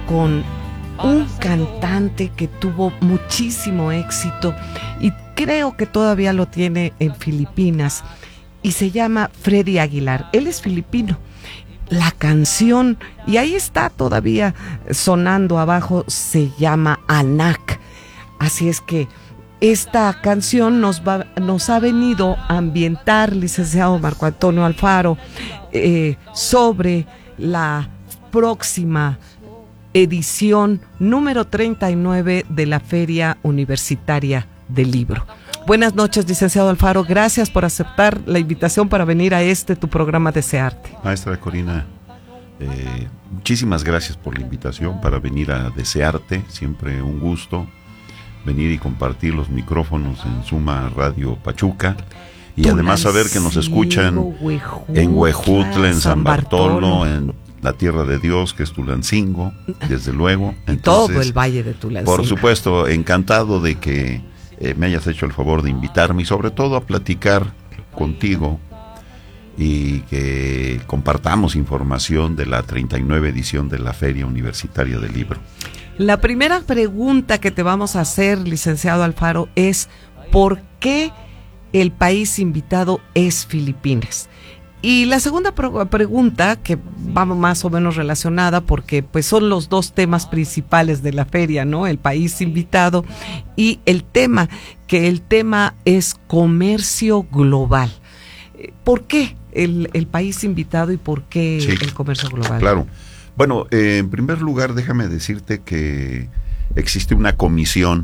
con un cantante que tuvo muchísimo éxito y creo que todavía lo tiene en Filipinas y se llama Freddy Aguilar. Él es filipino. La canción, y ahí está todavía sonando abajo, se llama Anak. Así es que esta canción nos ha venido a ambientar, licenciado Marco Antonio Alfaro, sobre la próxima edición número 39 de la Feria Universitaria del Libro. Buenas noches, licenciado Alfaro. Gracias por aceptar la invitación para venir a tu programa Desearte. Maestra Corina, muchísimas gracias por la invitación para venir a Desearte. Siempre un gusto venir y compartir los micrófonos en Suma Radio Pachuca. Y Tulancingo, además saber que nos escuchan en Huejutla, en San Bartolo, en la tierra de Dios, que es Tulancingo, desde luego. Entonces, todo el valle de Tulancingo. Por supuesto, encantado de que me hayas hecho el favor de invitarme y sobre todo a platicar contigo y que compartamos información de la 39 edición de la Feria Universitaria del Libro. La primera pregunta que te vamos a hacer, licenciado Alfaro, es ¿por qué el país invitado es Filipinas? Y la segunda pregunta, que va más o menos relacionada, porque pues son los dos temas principales de la feria, ¿no? El país invitado y el tema es comercio global. ¿Por qué el país invitado y por qué el comercio global? Claro. Bueno, en primer lugar, déjame decirte que existe una comisión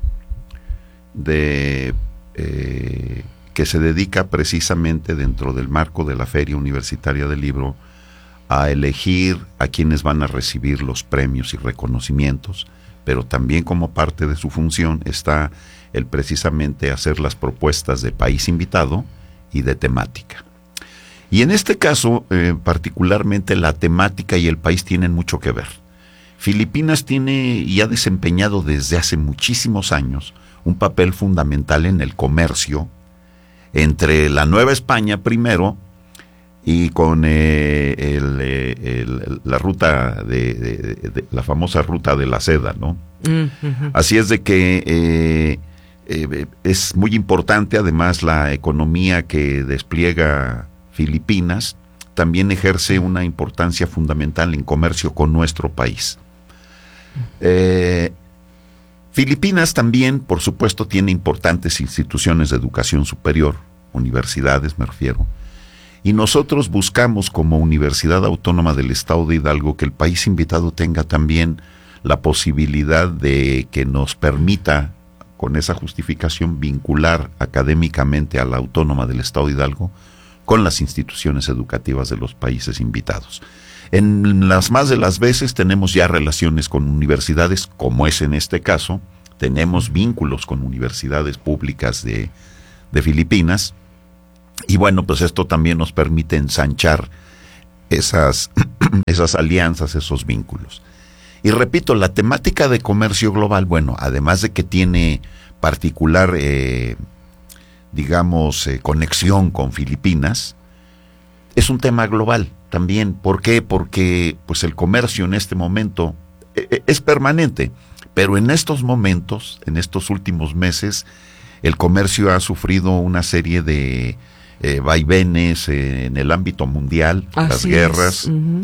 que se dedica precisamente dentro del marco de la Feria Universitaria del Libro a elegir a quienes van a recibir los premios y reconocimientos, pero también como parte de su función está el precisamente hacer las propuestas de país invitado y de temática. Y en este caso, particularmente la temática y el país tienen mucho que ver. Filipinas tiene y ha desempeñado desde hace muchísimos años un papel fundamental en el comercio entre la Nueva España primero y con la ruta de la famosa ruta de la seda, ¿no? Uh-huh. Así es de que es muy importante, además la economía que despliega Filipinas también ejerce una importancia fundamental en comercio con nuestro país. Filipinas también, por supuesto, tiene importantes instituciones de educación superior, universidades me refiero, y nosotros buscamos como Universidad Autónoma del Estado de Hidalgo que el país invitado tenga también la posibilidad de que nos permita, con esa justificación, vincular académicamente a la Autónoma del Estado de Hidalgo con las instituciones educativas de los países invitados. En las más de las veces tenemos ya relaciones con universidades, como es en este caso, tenemos vínculos con universidades públicas de Filipinas, y bueno, pues esto también nos permite ensanchar esas alianzas, esos vínculos. Y repito, la temática de comercio global, bueno, además de que tiene particular, conexión con Filipinas, es un tema global también. ¿Por qué? Porque pues el comercio en este momento es permanente, pero en estos momentos, en estos últimos meses, el comercio ha sufrido una serie de vaivenes en el ámbito mundial, las guerras, uh-huh.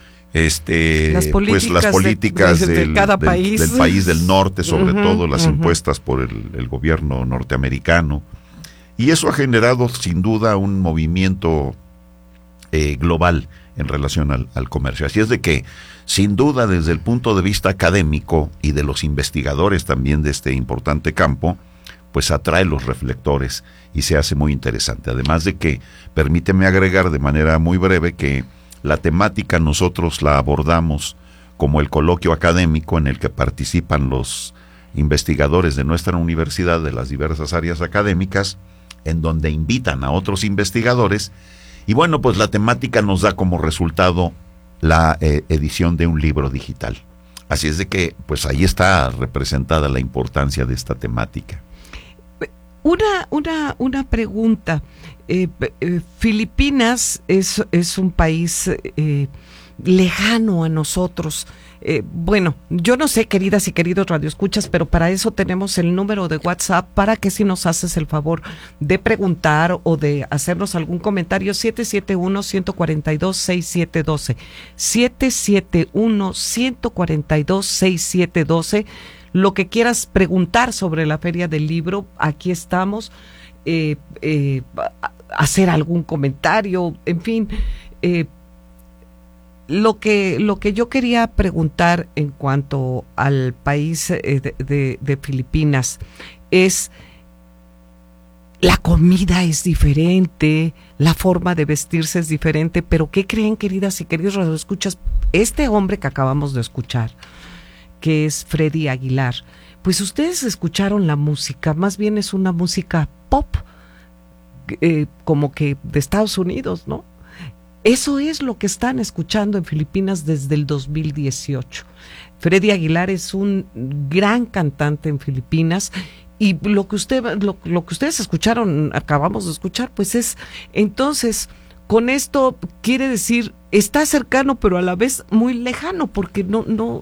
Las políticas de cada país. Del país del norte, sobre uh-huh, todo las uh-huh. impuestas por el gobierno norteamericano, y eso ha generado sin duda un movimiento global en relación al comercio. Así es de que, sin duda, desde el punto de vista académico y de los investigadores también de este importante campo, pues atrae los reflectores y se hace muy interesante. Además de que, permíteme agregar de manera muy breve que la temática nosotros la abordamos como el coloquio académico en el que participan los investigadores de nuestra universidad de las diversas áreas académicas, en donde invitan a otros investigadores, y bueno, pues la temática nos da como resultado la edición de un libro digital. Así es de que, pues ahí está representada la importancia de esta temática. Una pregunta. Filipinas es un país lejano a nosotros. Bueno, yo no sé, queridas y queridos radioescuchas, pero para eso tenemos el número de WhatsApp para que si nos haces el favor de preguntar o de hacernos algún comentario, 771-142-6712, 771-142-6712, lo que quieras preguntar sobre la Feria del Libro, aquí estamos, hacer algún comentario, en fin, Lo que yo quería preguntar en cuanto al país de Filipinas es, la comida es diferente, la forma de vestirse es diferente, pero ¿qué creen, queridas y queridos radioescuchas? Este hombre que acabamos de escuchar, que es Freddy Aguilar, pues ustedes escucharon la música, más bien es una música pop, como que de Estados Unidos, ¿no? Eso es lo que están escuchando en Filipinas desde el 2018. Freddy Aguilar es un gran cantante en Filipinas y lo que ustedes escucharon, acabamos de escuchar, pues es, entonces, con esto quiere decir, está cercano pero a la vez muy lejano, porque no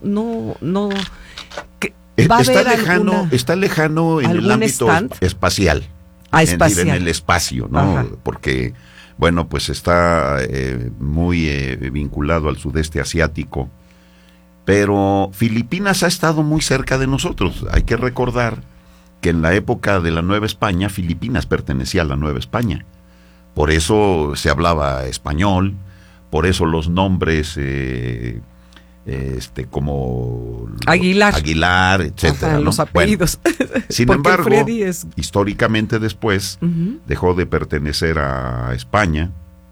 va a haber está lejano en el ámbito espacial. Espacial. En el espacio, ¿no? Ajá. Porque bueno, pues está muy vinculado al sudeste asiático, pero Filipinas ha estado muy cerca de nosotros. Hay que recordar que en la época de la Nueva España, Filipinas pertenecía a la Nueva España. Por eso se hablaba español, por eso los nombres como Aguilar, etcétera, ajá, los apellidos. Bueno, sin embargo, históricamente después dejó de pertenecer a España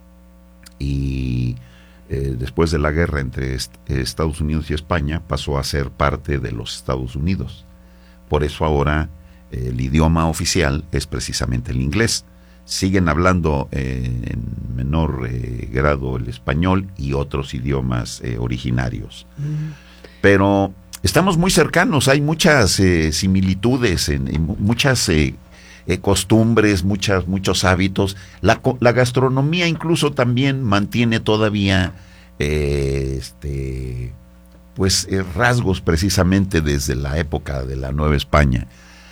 y después de la guerra entre Estados Unidos y España pasó a ser parte de los Estados Unidos. Por eso ahora el idioma oficial es precisamente el inglés. Siguen hablando en menor grado el español y otros idiomas originarios. Pero estamos muy cercanos, hay muchas similitudes, muchas costumbres, muchos hábitos. La gastronomía incluso también mantiene todavía rasgos precisamente desde la época de la Nueva España.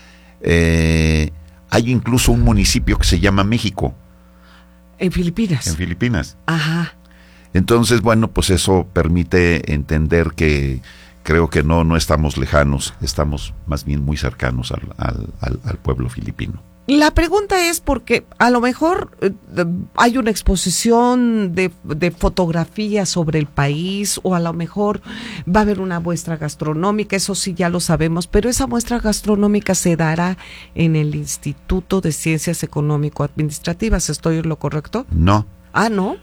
Hay incluso un municipio que se llama México. ¿En Filipinas? En Filipinas. Ajá. Entonces, bueno, pues eso permite entender que creo que no estamos lejanos, estamos más bien muy cercanos al pueblo filipino. La pregunta es porque a lo mejor hay una exposición de fotografías sobre el país, o a lo mejor va a haber una muestra gastronómica, eso sí ya lo sabemos, pero esa muestra gastronómica se dará en el Instituto de Ciencias Económico-Administrativas, ¿estoy en lo correcto? No. Ah, ¿no?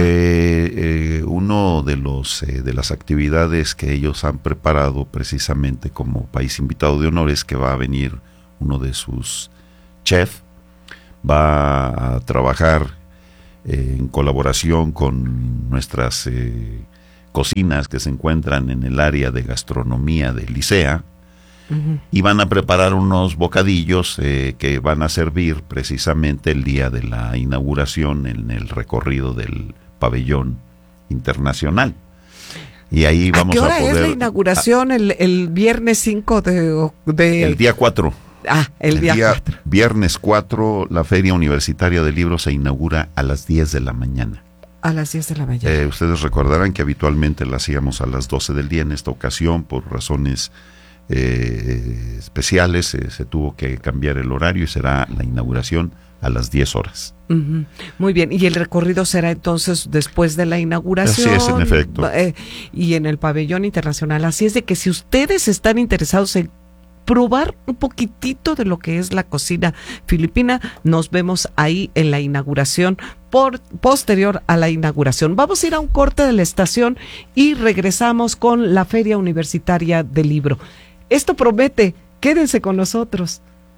Uno de las actividades que ellos han preparado precisamente como país invitado de honor es que va a venir uno de sus chef, va a trabajar en colaboración con nuestras cocinas que se encuentran en el área de gastronomía de Licea, y van a preparar unos bocadillos que van a servir precisamente el día de la inauguración en el recorrido del pabellón internacional. Y ahí vamos a poder... ¿A qué hora es la inauguración? El viernes 5 de... El día 4. El día 4. Viernes 4, la Feria Universitaria del Libro se inaugura a las 10 de la mañana. A las 10 de la mañana. Ustedes recordarán que habitualmente la hacíamos a las 12 del día. En esta ocasión, por razones especiales, se tuvo que cambiar el horario y será la inauguración a las 10 horas. Muy bien, y el recorrido será entonces después de la inauguración. Así es, en efecto. Y en el pabellón internacional. Así es de que si ustedes están interesados en probar un poquitito de lo que es la cocina filipina, nos vemos ahí en la inauguración, posterior a la inauguración. Vamos a ir a un corte de la estación y regresamos con la Feria Universitaria del Libro. Esto promete, quédense con nosotros.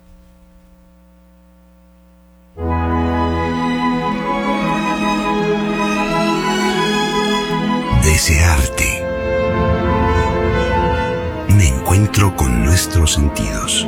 Desearte. Me encuentro con nuestros sentidos.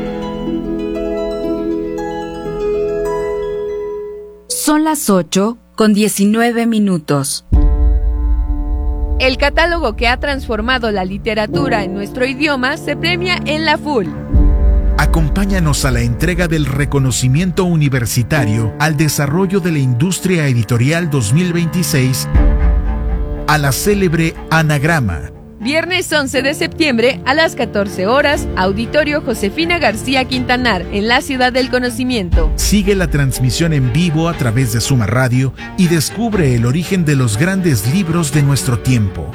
Son las 8:41 8:19. El catálogo que ha transformado la literatura en nuestro idioma se premia en la FUL. Acompáñanos a la entrega del reconocimiento universitario al desarrollo de la industria editorial 2026 a la célebre Anagrama. Viernes 11 de septiembre a las 14 horas, Auditorio Josefina García Quintanar, en la Ciudad del Conocimiento. Sigue la transmisión en vivo a través de Suma Radio y descubre el origen de los grandes libros de nuestro tiempo.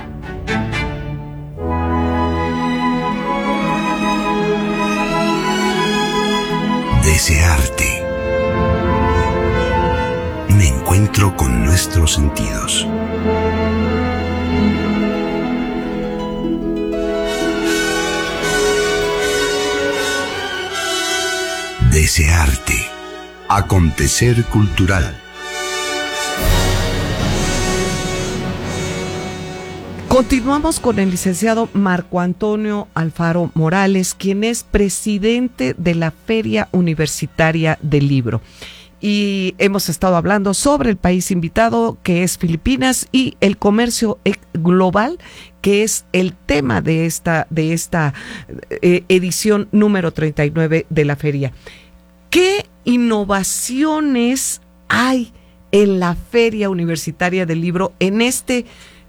Desearte. Un encuentro con nuestros sentidos. Desearte. Acontecer cultural. Continuamos con el licenciado Marco Antonio Alfaro Morales, quien es presidente de la Feria Universitaria del Libro. Y hemos estado hablando sobre el país invitado, que es Filipinas, y el comercio global, que es el tema de esta edición número 39 de la feria. ¿Qué innovaciones hay en la Feria Universitaria del Libro en este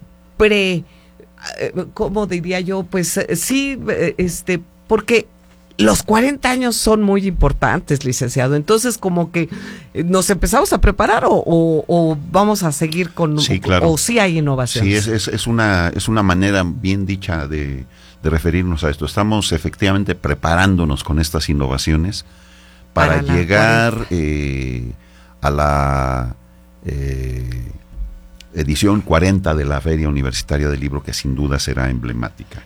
¿cómo diría yo? Pues sí, porque los 40 años son muy importantes, licenciado. Entonces, como que nos empezamos a preparar o vamos a seguir con... Sí, claro. O sí hay innovaciones. Sí, es una manera bien dicha de referirnos a esto. Estamos efectivamente preparándonos con estas innovaciones para llegar a la edición 40 de la Feria Universitaria del Libro, que sin duda será emblemática.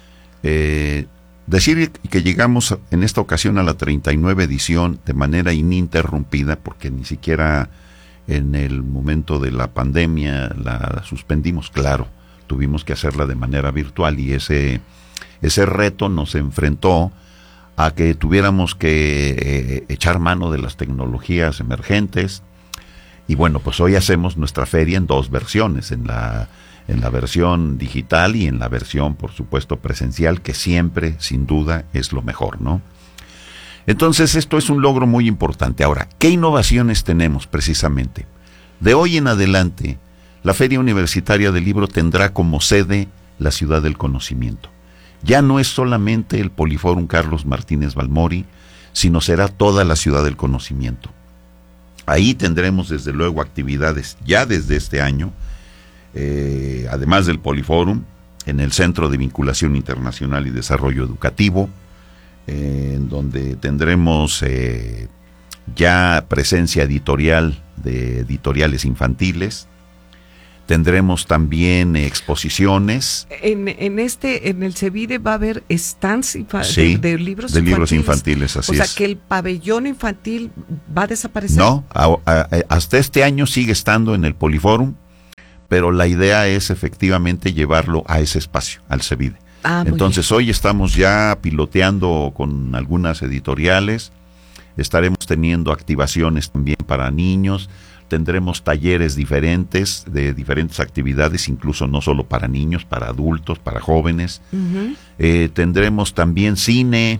Decir que llegamos en esta ocasión a la 39 edición de manera ininterrumpida, porque ni siquiera en el momento de la pandemia la suspendimos. Claro, tuvimos que hacerla de manera virtual, y ese reto nos enfrentó a que tuviéramos que echar mano de las tecnologías emergentes. Y bueno, pues hoy hacemos nuestra feria en dos versiones, en la versión digital y en la versión, por supuesto, presencial, que siempre, sin duda, es lo mejor, ¿no? Entonces, esto es un logro muy importante. Ahora, ¿qué innovaciones tenemos precisamente? De hoy en adelante, la Feria Universitaria del Libro tendrá como sede la Ciudad del Conocimiento. Ya no es solamente el Poliforum Carlos Martínez Balmori, sino será toda la Ciudad del Conocimiento. Ahí tendremos desde luego actividades ya desde este año, además del Poliforum, en el Centro de Vinculación Internacional y Desarrollo Educativo, en donde tendremos ya presencia editorial de editoriales infantiles. Tendremos también exposiciones. En el CEVIDE va a haber stands de libros infantiles. De libros infantiles, así es. O sea, que el pabellón infantil va a desaparecer. No, hasta este año sigue estando en el Poliforum, pero la idea es efectivamente llevarlo a ese espacio, al CEVIDE. Entonces hoy estamos ya piloteando con algunas editoriales, estaremos teniendo activaciones también para niños. Tendremos talleres diferentes, de diferentes actividades, incluso no solo para niños, para adultos, para jóvenes. Uh-huh. Tendremos también cine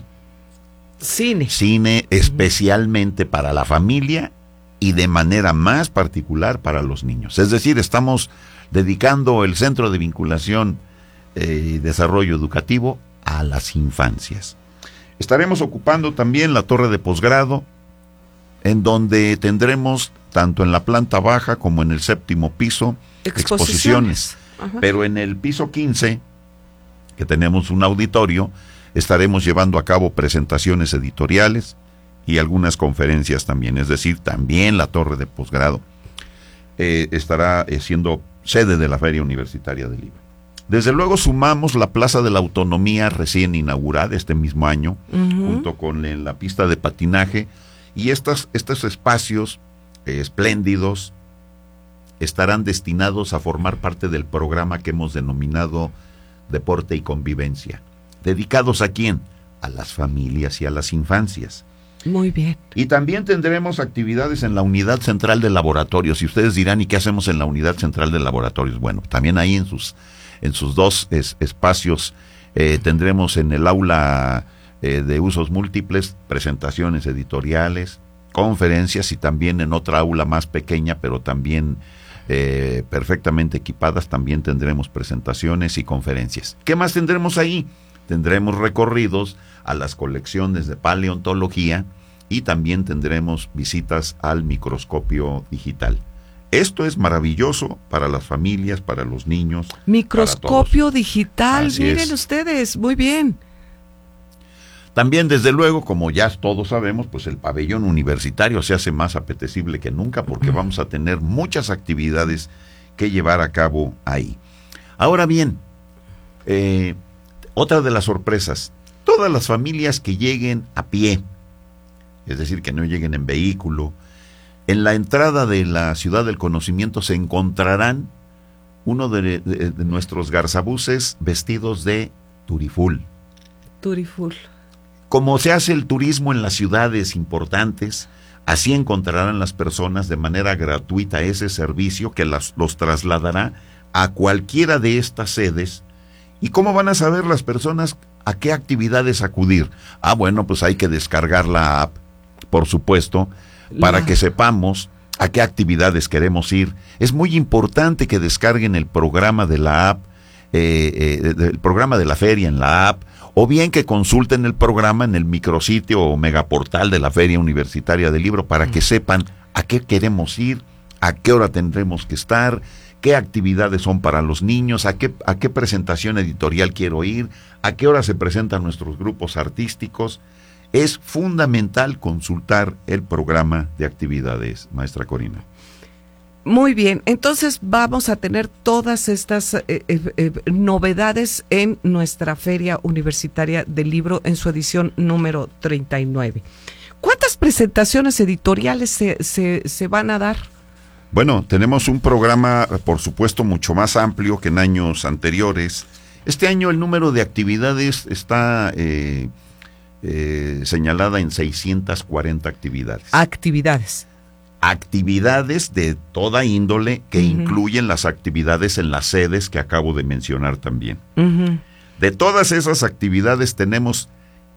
especialmente para la familia y de manera más particular para los niños. Es decir, estamos dedicando el Centro de Vinculación y Desarrollo Educativo a las infancias. Estaremos ocupando también la torre de posgrado, en donde tendremos, tanto en la planta baja como en el séptimo piso, exposiciones. Pero en el piso 15, que tenemos un auditorio, estaremos llevando a cabo presentaciones editoriales y algunas conferencias también. Es decir, también la torre de posgrado estará siendo sede de la Feria Universitaria del Libro. Desde luego sumamos la Plaza de la Autonomía, recién inaugurada este mismo año, uh-huh, junto con la pista de patinaje. Y estos espacios espléndidos estarán destinados a formar parte del programa que hemos denominado Deporte y Convivencia. ¿Dedicados a quién? A las familias y a las infancias. Muy bien. Y también tendremos actividades en la unidad central de laboratorios. Y ustedes dirán, ¿y qué hacemos en la unidad central de laboratorios? Bueno, también ahí en sus dos espacios tendremos en el aula de usos múltiples presentaciones editoriales, conferencias, y también en otra aula más pequeña, pero también perfectamente equipadas, también tendremos presentaciones y conferencias. ¿Qué más tendremos ahí? Tendremos recorridos a las colecciones de paleontología y también tendremos visitas al microscopio digital. Esto es maravilloso para las familias, para los niños. Microscopio digital, Así miren es. ustedes, muy bien. También, desde luego, como ya todos sabemos, pues el pabellón universitario se hace más apetecible que nunca porque vamos a tener muchas actividades que llevar a cabo ahí. Ahora bien, otra de las sorpresas, todas las familias que lleguen a pie, es decir, que no lleguen en vehículo, en la entrada de la Ciudad del Conocimiento se encontrarán uno de nuestros garzabuses vestidos de turiful. Turiful. Como se hace el turismo en las ciudades importantes, así encontrarán las personas de manera gratuita ese servicio que los trasladará a cualquiera de estas sedes. ¿Y cómo van a saber las personas a qué actividades acudir? Bueno, pues hay que descargar la app, por supuesto, para que sepamos a qué actividades queremos ir. Es muy importante que descarguen el programa de la app, el programa de la feria en la app, o bien que consulten el programa en el micrositio o megaportal de la Feria Universitaria del Libro para que sepan a qué queremos ir, a qué hora tendremos que estar, qué actividades son para los niños, a qué presentación editorial quiero ir, a qué hora se presentan nuestros grupos artísticos. Es fundamental consultar el programa de actividades, maestra Corina. Muy bien, entonces vamos a tener todas estas novedades en nuestra Feria Universitaria del Libro en su edición número 39. ¿Cuántas presentaciones editoriales se van a dar? Bueno, tenemos un programa, por supuesto, mucho más amplio que en años anteriores. Este año el número de actividades está señalada en 640 actividades. Actividades de toda índole que incluyen las actividades en las sedes que acabo de mencionar también. De todas esas actividades tenemos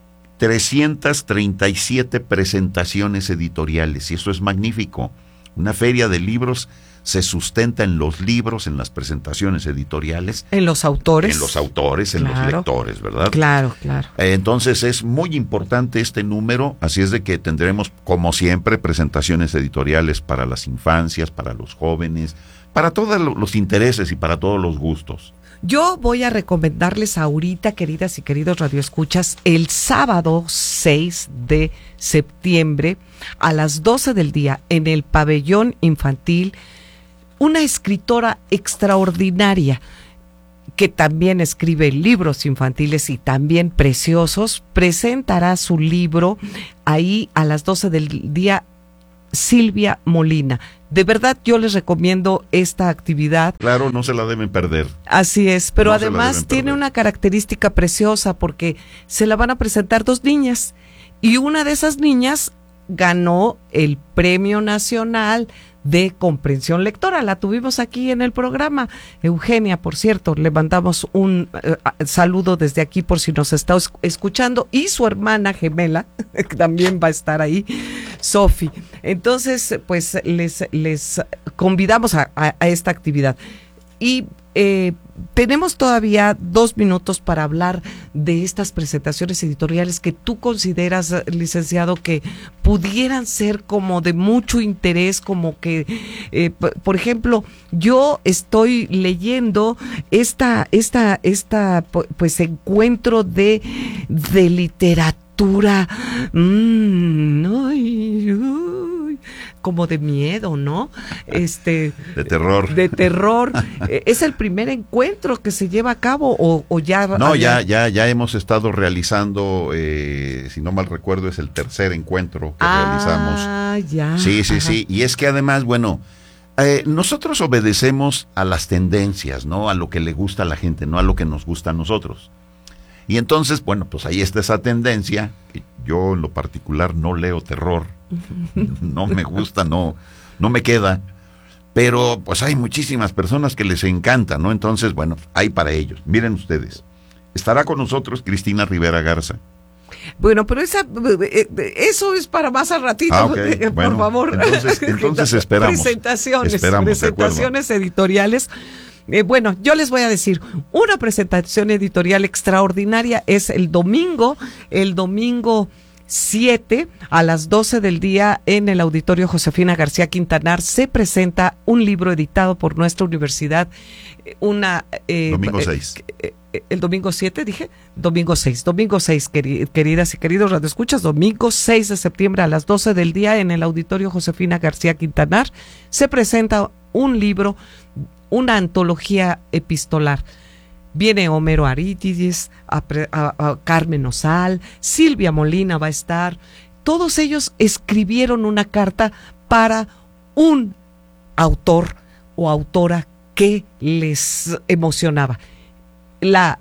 337 presentaciones editoriales y eso es magnífico. Una feria de libros se sustenta en los libros, en las presentaciones editoriales. En los autores. En los autores, en los lectores, ¿verdad? Claro, claro. Entonces es muy importante este número, así es de que tendremos, como siempre, presentaciones editoriales para las infancias, para los jóvenes, para todos los intereses y para todos los gustos. Yo voy a recomendarles ahorita, queridas y queridos radioescuchas, el sábado 6 de septiembre a las 12 del día en el pabellón infantil, una escritora extraordinaria que también escribe libros infantiles y también preciosos, presentará su libro ahí a las 12 del día, Silvia Molina. De verdad yo les recomiendo esta actividad. Claro, no se la deben perder. Así es, pero no además tiene una característica preciosa porque se la van a presentar 2 niñas y una de esas niñas ganó el Premio Nacional de Comprensión Lectora. La tuvimos aquí en el programa. Eugenia, por cierto, le mandamos un saludo desde aquí por si nos está escuchando, y su hermana gemela que también va a estar ahí, Sofi. Entonces, pues les convidamos a esta actividad. Y tenemos todavía 2 minutos para hablar de estas presentaciones editoriales que tú consideras, licenciado, que pudieran ser como de mucho interés, como que, por ejemplo, yo estoy leyendo esta pues encuentro de literatura, como de miedo, ¿no? De terror. De terror. ¿Es el primer encuentro que se lleva a cabo o ya? No, ya hemos estado realizando, si no mal recuerdo, es el tercer encuentro que realizamos. Ya. Sí. Y es que además, bueno, nosotros obedecemos a las tendencias, ¿no? A lo que le gusta a la gente, no a lo que nos gusta a nosotros. Y entonces, bueno, pues ahí está esa tendencia, que yo en lo particular no leo terror, no me gusta, no me queda, pero pues hay muchísimas personas que les encanta, ¿no? Entonces, bueno, hay para ellos. Miren ustedes, estará con nosotros Cristina Rivera Garza. Bueno, pero eso es para más al ratito, okay. Bueno, por favor. Entonces esperamos. Presentaciones editoriales. Bueno, yo les voy a decir, una presentación editorial extraordinaria es el domingo 7 a las 12 del día en el Auditorio Josefina García Quintanar. Se presenta un libro editado por nuestra universidad, domingo 6. El domingo 7, dije, domingo 6, queridas y queridos radioescuchas, domingo 6 de septiembre a las 12 del día en el Auditorio Josefina García Quintanar, se presenta un libro, una antología epistolar. Viene Homero Arítides, a Carmen Osal, Silvia Molina va a estar. Todos ellos escribieron una carta para un autor o autora que les emocionaba. La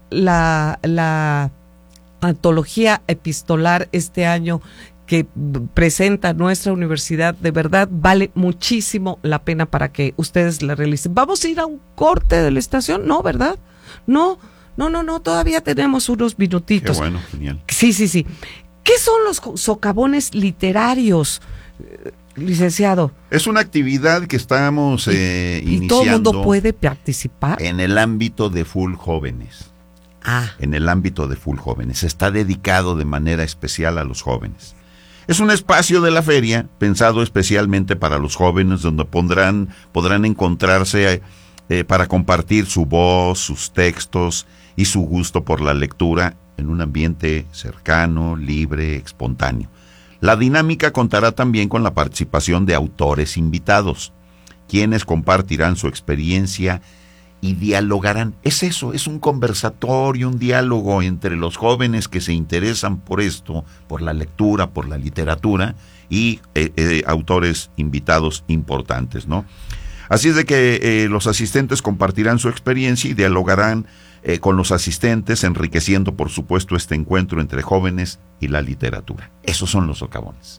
antología epistolar este año que presenta nuestra universidad, de verdad vale muchísimo la pena para que ustedes la realicen. ¿Vamos a ir a un corte de la estación? No, ¿verdad? No, todavía tenemos unos minutitos. Qué bueno, genial. Sí. ¿Qué son los socavones literarios, licenciado? Es una actividad que estamos iniciando. ¿Y todo el mundo puede participar? En el ámbito de Full Jóvenes. En el ámbito de Full Jóvenes. Está dedicado de manera especial a los jóvenes. Es un espacio de la feria pensado especialmente para los jóvenes, donde podrán encontrarse para compartir su voz, sus textos y su gusto por la lectura en un ambiente cercano, libre, espontáneo. La dinámica contará también con la participación de autores invitados, quienes compartirán su experiencia y dialogarán. Es eso, es un conversatorio, un diálogo entre los jóvenes que se interesan por esto, por la lectura, por la literatura, y autores invitados importantes, ¿no? Así es de que los asistentes compartirán su experiencia y dialogarán con los asistentes, enriqueciendo, por supuesto, este encuentro entre jóvenes y la literatura. Esos son los socavones.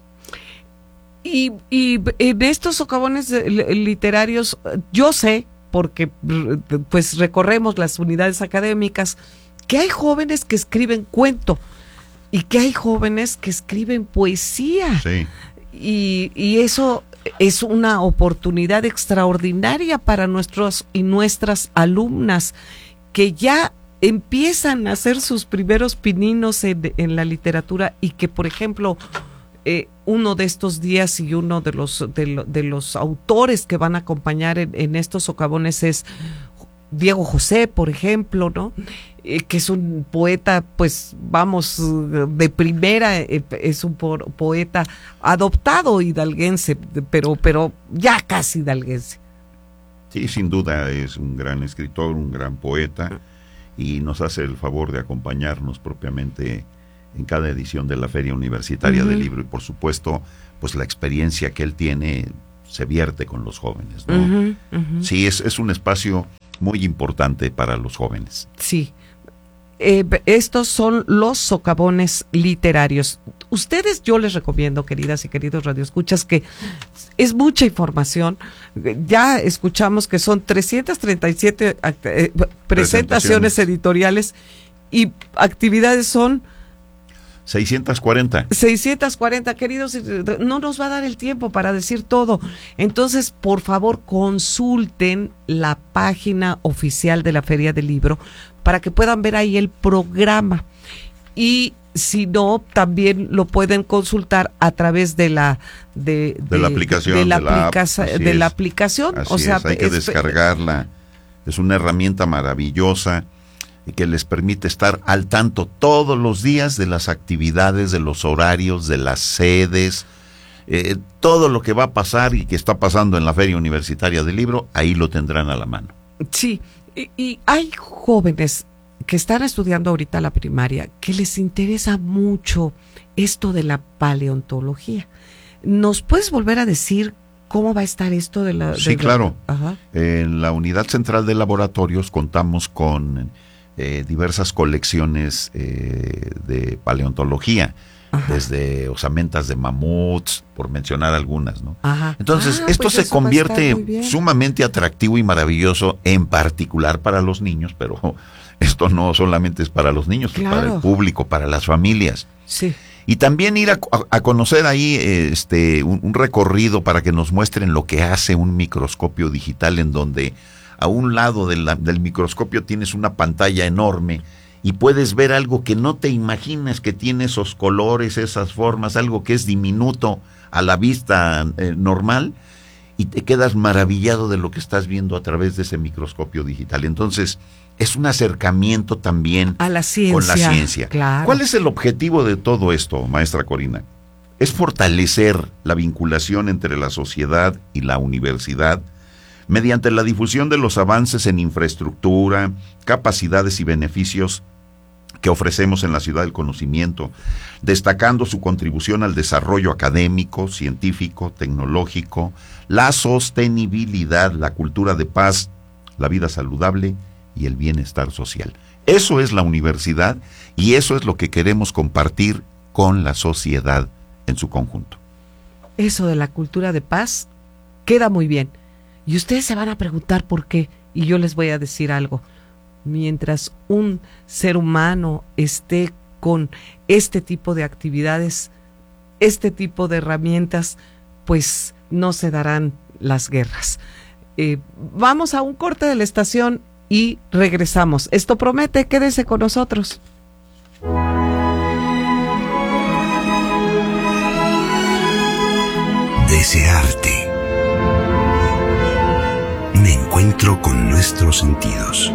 Y en estos socavones literarios, yo sé, porque pues recorremos las unidades académicas, que hay jóvenes que escriben cuento y que hay jóvenes que escriben poesía. Sí. Y eso es una oportunidad extraordinaria para nuestros y nuestras alumnas que ya empiezan a hacer sus primeros pininos en la literatura, y que, por ejemplo, uno de estos días y uno de los autores que van a acompañar en estos socavones es Diego José, por ejemplo, ¿no? Que es un poeta, pues vamos, de primera, es un poeta adoptado hidalguense, pero ya casi hidalguense. Sí, sin duda es un gran escritor, un gran poeta, y nos hace el favor de acompañarnos propiamente en cada edición de la Feria Universitaria del Libro, y por supuesto, pues la experiencia que él tiene se vierte con los jóvenes, ¿no? Sí, es un espacio muy importante para los jóvenes. Sí. Estos son los socavones literarios. Ustedes, yo les recomiendo, queridas y queridos radioescuchas, que es mucha información. Ya escuchamos que son 337 presentaciones editoriales, y actividades son 640. 640, queridos, no nos va a dar el tiempo para decir todo. Entonces, por favor, consulten la página oficial de la Feria del Libro para que puedan ver ahí el programa. Y si no, también lo pueden consultar a través de la aplicación. Así es, hay que descargarla. Es una herramienta maravillosa y que les permite estar al tanto todos los días de las actividades, de los horarios, de las sedes, todo lo que va a pasar y que está pasando en la Feria Universitaria del Libro, ahí lo tendrán a la mano. Sí, y hay jóvenes que están estudiando ahorita la primaria que les interesa mucho esto de la paleontología. ¿Nos puedes volver a decir cómo va a estar esto de la...? Sí, claro. Ajá. En la Unidad Central de Laboratorios contamos con diversas colecciones de paleontología. Ajá. Desde osamentas de mamuts, por mencionar algunas, ¿no? Ajá. Entonces, esto pues se convierte sumamente atractivo y maravilloso, en particular para los niños, pero esto no solamente es para los niños, claro, es para el público, para las familias. Sí. Y también ir a conocer ahí un recorrido para que nos muestren lo que hace un microscopio digital, en donde a un lado del microscopio tienes una pantalla enorme y puedes ver algo que no te imaginas que tiene esos colores, esas formas, algo que es diminuto a la vista normal, y te quedas maravillado de lo que estás viendo a través de ese microscopio digital. Entonces, es un acercamiento también a la ciencia, con la ciencia. Claro. ¿Cuál es el objetivo de todo esto, maestra Corina? Es fortalecer la vinculación entre la sociedad y la universidad mediante la difusión de los avances en infraestructura, capacidades y beneficios que ofrecemos en la ciudad del conocimiento, destacando su contribución al desarrollo académico, científico, tecnológico, la sostenibilidad, la cultura de paz, la vida saludable y el bienestar social. Eso es la universidad y eso es lo que queremos compartir con la sociedad en su conjunto. Eso de la cultura de paz queda muy bien. Y ustedes se van a preguntar por qué, y yo les voy a decir algo. Mientras un ser humano esté con este tipo de actividades, este tipo de herramientas, pues no se darán las guerras. Vamos a un corte de la estación y regresamos. Esto promete, quédese con nosotros. Desearte. Un encuentro con nuestros sentidos.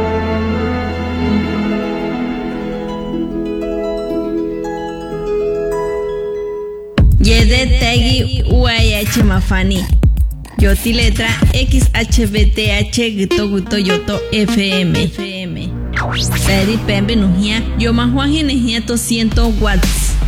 Yede Tegi UAH Mafani. Yoti letra XHBTH Gito Guto Yoto FM. Peri Pembe Nujia. Yo Majuan Genejia 200 watts.